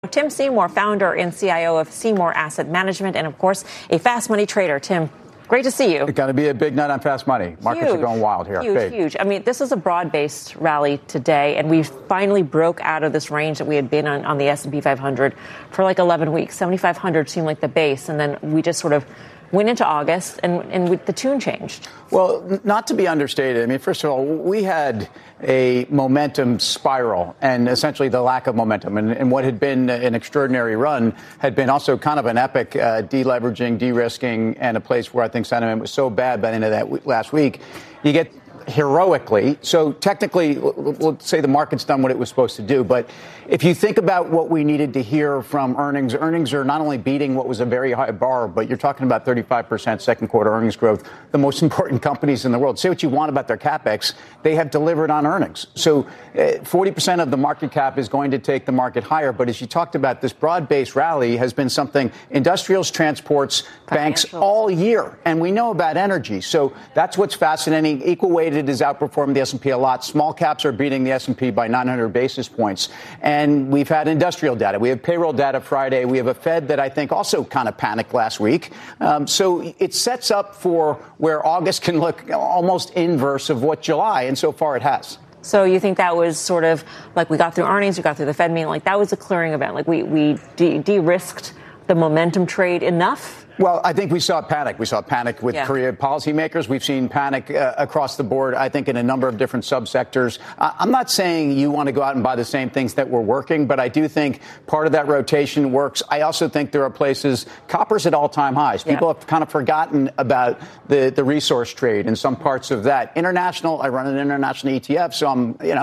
Tim Seymour, founder and CIO of Seymour Asset Management, and of course, a fast money trader. Tim, great to see you. It's going to be a big night on fast money. Markets are going wild here. Huge. I mean, this is a broad-based rally today, and we finally broke out of this range that we had been on the S&P 500 for like 11 weeks. 7,500 seemed like the base, and then we just sort of went into August, and the tune changed. Well, not to be understated. I mean, first of all, we had a momentum spiral and essentially the lack of momentum. And what had been an extraordinary run had been also kind of an epic deleveraging, de-risking, and a place where I think sentiment was so bad by the end of that last week. You get heroically. So technically, we'll say the market's done what it was supposed to do. But if you think about what we needed to hear from earnings are not only beating what was a very high bar, but you're talking about 35% second quarter earnings growth. The most important companies in the world, say what you want about their CapEx, they have delivered on earnings. So 40% of the market cap is going to take the market higher. But as you talked about, this broad-based rally has been something industrials, transports, banks all year. And we know about energy. So that's what's fascinating. Equal weight it has outperformed the S&P a lot. Small caps are beating the S&P by 900 basis points. And we've had industrial data. We have payroll data Friday. We have a Fed that I think also kind of panicked last week. So it sets up for where August can look almost inverse of what July. And so far it has. So you think that was sort of like we got through earnings, we got through the Fed meeting, like that was a clearing event. Like we de-risked the momentum trade enough? Well, I think we saw panic. We saw panic with Korea policymakers. We've seen panic across the board, I think, in a number of different subsectors. I'm not saying you want to go out and buy the same things that were working, but I do think part of that rotation works. I also think there are places, copper's at all-time highs. People have kind of forgotten about the resource trade and some parts of that. International, I run an international ETF, so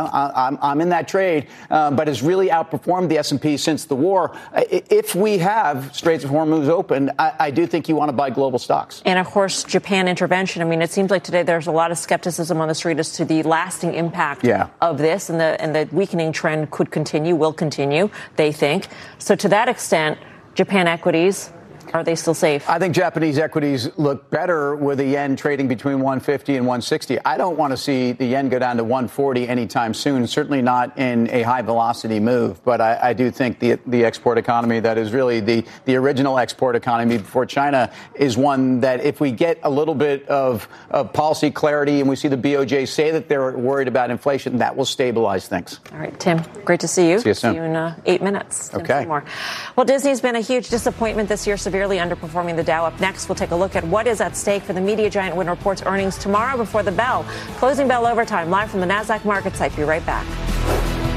I'm in that trade, but has really outperformed the S&P since the war. If we have Straits of Hormuz open, I do think you want to buy global stocks. And, of course, Japan intervention. I mean, it seems like today there's a lot of skepticism on the street as to the lasting impact of this, and the weakening trend could continue, will continue, they think. So to that extent, Japan equities, are they still safe? I think Japanese equities look better with the yen trading between 150 and 160. I don't want to see the yen go down to 140 anytime soon, certainly not in a high-velocity move. But I do think the export economy that is really the original export economy before China is one that if we get a little bit of policy clarity and we see the BOJ say that they're worried about inflation, that will stabilize things. All right, Tim, great to see you. See you soon. See you in 8 minutes. Okay. Well, Disney's been a huge disappointment this year, severely underperforming the Dow. Up next, we'll take a look at what is at stake for the media giant when it reports earnings tomorrow before the bell. Closing bell overtime, live from the NASDAQ market site. Be right back.